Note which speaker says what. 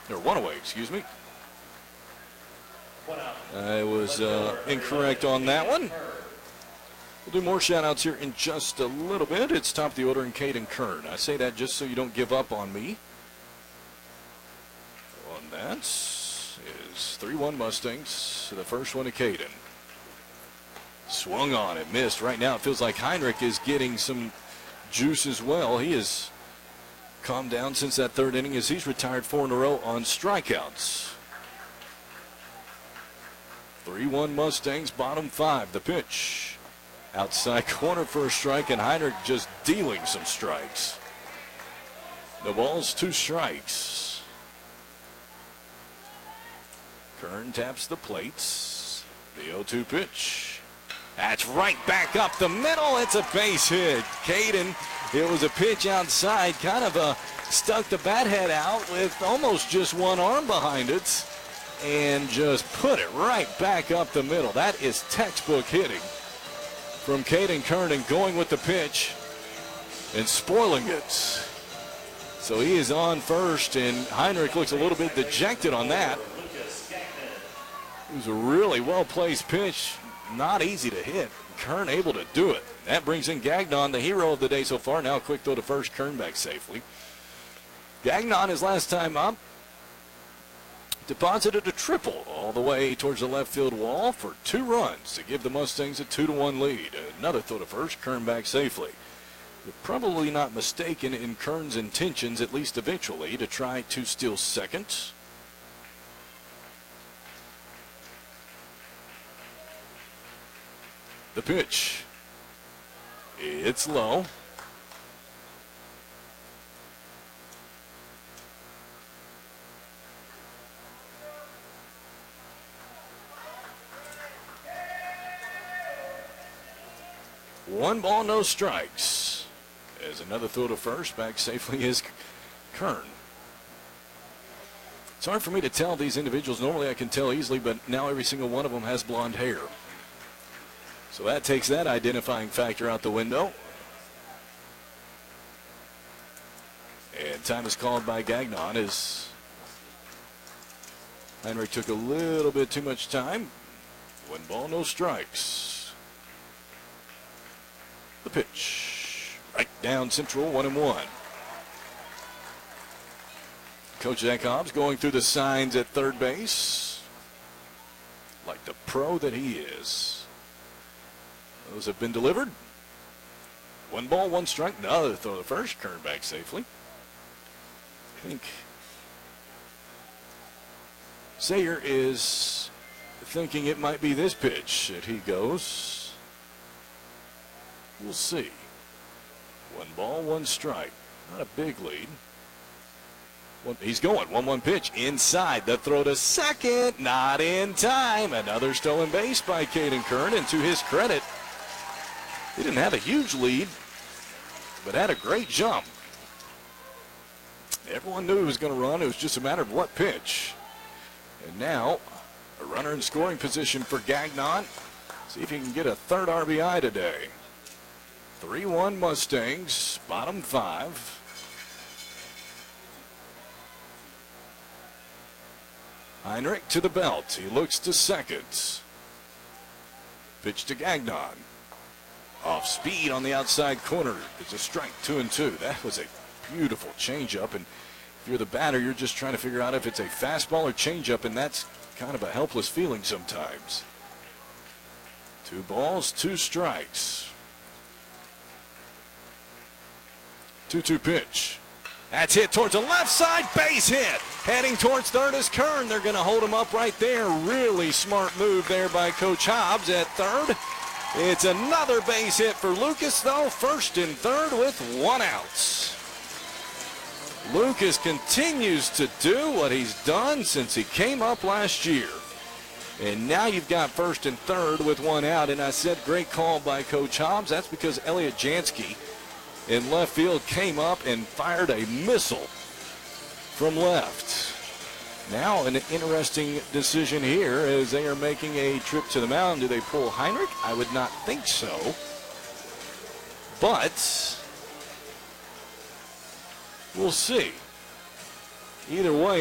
Speaker 1: Or one away, excuse me. I was incorrect on that one. We'll do more shout-outs here in just a little bit. It's top of the order in Caden Kern. I say that just so you don't give up on me. On that is 3-1 Mustangs to the first one to Caden. Swung on and missed. Right now it feels like Heinrich is getting some juice as well. He has calmed down since that third inning as he's retired 4 in a row on strikeouts. 3-1 Mustangs, bottom 5. The pitch. Outside corner for a strike, and Heinrich just dealing some strikes. The ball's 2 strikes. Kern taps the plates. The 0-2 pitch. That's right back up the middle. It's a base hit. Caden, it was a pitch outside, kind of stuck the bat head out with almost just one arm behind it, and just put it right back up the middle. That is textbook hitting from Caden Kern, and going with the pitch and spoiling it. So he is on first, and Heinrich looks a little bit dejected on that. It was a really well-placed pitch, not easy to hit. Kern able to do it. That brings in Gagnon, the hero of the day so far. Now a quick throw to first, Kern back safely. Gagnon, his last time up, deposited a triple all the way towards the left field wall for 2 runs to give the Mustangs a 2-1 lead. Another throw to first, Kern back safely. You're probably not mistaken in Kern's intentions, at least eventually, to try to steal second. The pitch. It's low. One ball, no strikes. As another throw to first, back safely is Kern. It's hard for me to tell these individuals. Normally I can tell easily, but now every single one of them has blonde hair. So that takes that identifying factor out the window. And time is called by Gagnon as Heinrich took a little bit too much time. 1 ball, no strikes. The pitch. Right down central, 1-1. Coach Zach Hobbs going through the signs at third base. Like the pro that he is. Those have been delivered. 1 ball, 1 strike. Another throw to first. Kern back safely. I think Sayer is thinking it might be this pitch that he goes. We'll see. 1 ball, 1 strike. Not a big lead. He's going. 1-1 pitch inside. The throw to second. Not in time. Another stolen base by Caden Kern. And to his credit, he didn't have a huge lead, but had a great jump. Everyone knew he was going to run. It was just a matter of what pitch. And now a runner in scoring position for Gagnon. See if he can get a 3rd RBI today. 3-1 Mustangs, bottom 5. Heinrich to the belt. He looks to second. Pitch to Gagnon. Off speed on the outside corner. It's a strike, 2-2. That was a beautiful changeup. And if you're the batter, you're just trying to figure out if it's a fastball or changeup, and that's kind of a helpless feeling sometimes. 2 balls, 2 strikes. 2-2 pitch. That's hit towards the left side, base hit. Heading towards third is Kern. They're going to hold him up right there. Really smart move there by Coach Hobbs at third. It's another base hit for Lucas, though. First and third with 1 out. Lucas continues to do what he's done since he came up last year. And now you've got first and third with 1 out. And I said great call by Coach Hobbs. That's because Elliot Jansky in left field came up and fired a missile from left. Now an interesting decision here as they are making a trip to the mound. Do they pull Heinrich? I would not think so. But we'll see. Either way,